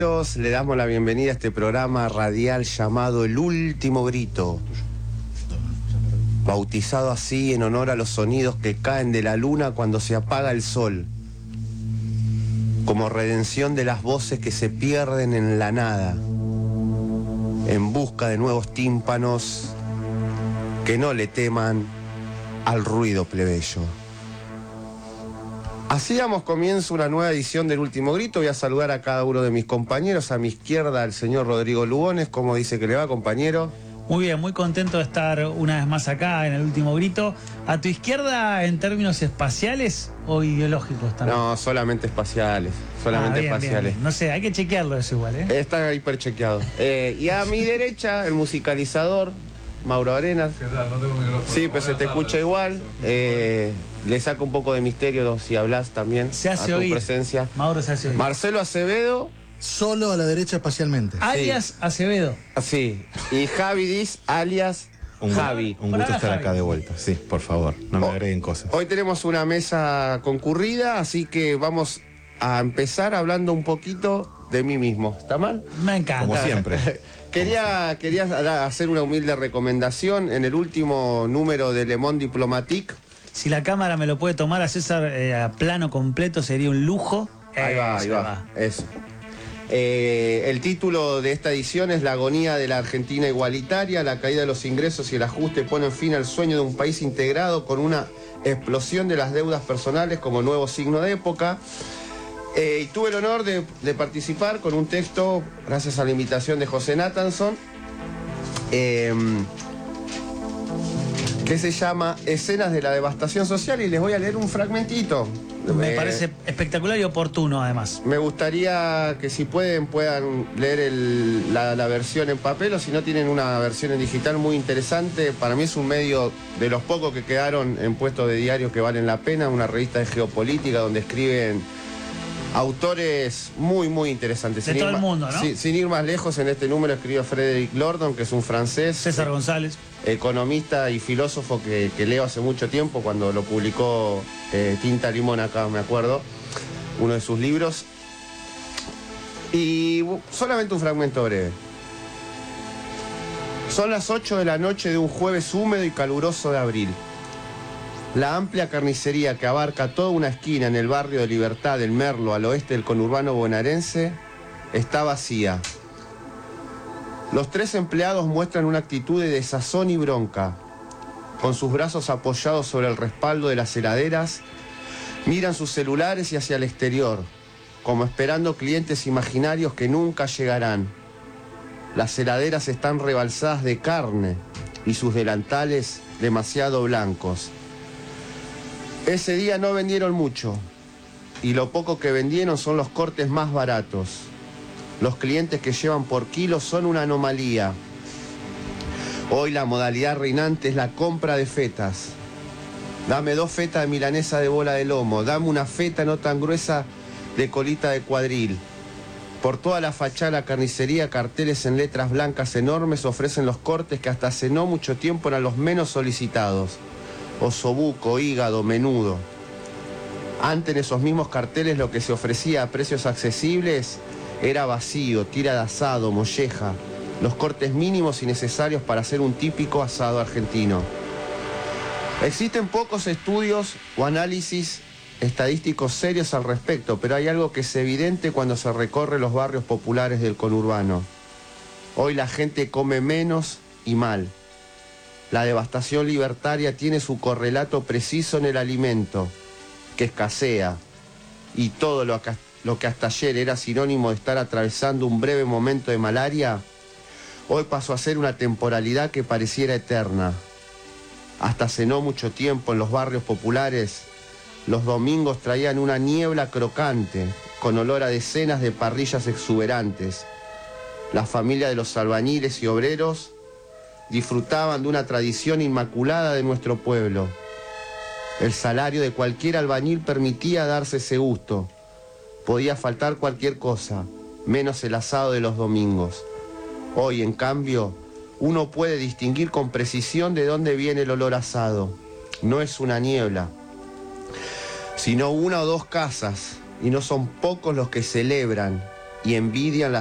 Le damos la bienvenida a este programa radial llamado El Último Grito, bautizado así en honor a los sonidos que caen de la luna cuando se apaga el sol, como redención de las voces que se pierden en la nada, en busca de nuevos tímpanos que no le teman al ruido plebeyo. Así damos comienzo una nueva edición del Último Grito. Voy a saludar a cada uno de mis compañeros. A mi izquierda al señor Rodrigo Lugones. ¿Cómo dice que le va, compañero? Muy bien, muy contento de estar una vez más acá en el Último Grito. ¿A tu izquierda en términos espaciales o ideológicos también? No, solamente espaciales. Solamente bien, espaciales. bien. No sé, hay que chequearlo eso igual, ¿eh? Está hiperchequeado. Y a mi derecha, el musicalizador, Mauro Arenas. ¿Qué tal? No tengo micrófono. Sí, pero se te escucha igual. Le saca un poco de misterio si hablas también. Se hace a tu oír. Presencia. Mauro se hace oír. Marcelo Acevedo. Solo a la derecha espacialmente. Alias Acevedo. Sí. Y Javi Diz, alias Javi. Un gusto estar Javi. acá de vuelta. Sí, por favor, no me agreguen cosas. Hoy tenemos una mesa concurrida, así que vamos a empezar hablando un poquito de mí mismo. ¿Está mal? Me encanta. Como siempre. Quería hacer una humilde recomendación. En el último número de Le Monde Diplomatique. Si la cámara me lo puede tomar a César a plano completo, sería un lujo. Ahí va. Eso. El título de esta edición es La agonía de la Argentina igualitaria, la caída de los ingresos y el ajuste ponen fin al sueño de un país integrado con una explosión de las deudas personales como nuevo signo de época. Y tuve el honor de participar con un texto, gracias a la invitación de José Nathanson, que se llama Escenas de la devastación social, y les voy a leer un fragmentito. Me parece espectacular y oportuno, además. Me gustaría que si puedan leer la versión en papel, o si no tienen una versión en digital muy interesante. Para mí es un medio de los pocos que quedaron en puestos de diario que valen la pena, una revista de geopolítica donde escriben autores muy, muy interesantes. De todo el mundo, ¿no? Sin ir más lejos, en este número escribió Frederick Lordon, que es un francés. César González. Economista y filósofo que leo hace mucho tiempo, cuando lo publicó Tinta Limón acá, me acuerdo, uno de sus libros. Y solamente un fragmento breve. Son las 8 de la noche de un jueves húmedo y caluroso de abril. La amplia carnicería que abarca toda una esquina en el barrio de Libertad del Merlo, al oeste del conurbano bonaerense, está vacía. Los tres empleados muestran una actitud de desazón y bronca. Con sus brazos apoyados sobre el respaldo de las heladeras, miran sus celulares y hacia el exterior, como esperando clientes imaginarios que nunca llegarán. Las heladeras están rebalsadas de carne y sus delantales demasiado blancos. Ese día no vendieron mucho, y lo poco que vendieron son los cortes más baratos. Los clientes que llevan por kilo son una anomalía. Hoy la modalidad reinante es la compra de fetas. Dame 2 fetas de milanesa de bola de lomo, dame una feta no tan gruesa de colita de cuadril. Por toda la fachada de la carnicería, carteles en letras blancas enormes ofrecen los cortes que hasta hace no mucho tiempo eran los menos solicitados. Osobuco, hígado, menudo. Antes en esos mismos carteles lo que se ofrecía a precios accesibles era vacío, tira de asado, molleja, los cortes mínimos y necesarios para hacer un típico asado argentino. Existen pocos estudios o análisis estadísticos serios al respecto, pero hay algo que es evidente cuando se recorre los barrios populares del conurbano. Hoy la gente come menos y mal. La devastación libertaria tiene su correlato preciso en el alimento, que escasea, y todo lo que hasta ayer era sinónimo de estar atravesando un breve momento de malaria, hoy pasó a ser una temporalidad que pareciera eterna. Hasta hace no mucho tiempo en los barrios populares, los domingos traían una niebla crocante, con olor a decenas de parrillas exuberantes. Las familias de los albañiles y obreros disfrutaban de una tradición inmaculada de nuestro pueblo. El salario de cualquier albañil permitía darse ese gusto. Podía faltar cualquier cosa, menos el asado de los domingos. Hoy, en cambio, uno puede distinguir con precisión de dónde viene el olor asado. No es una niebla, sino 1 o 2 casas, y no son pocos los que celebran y envidian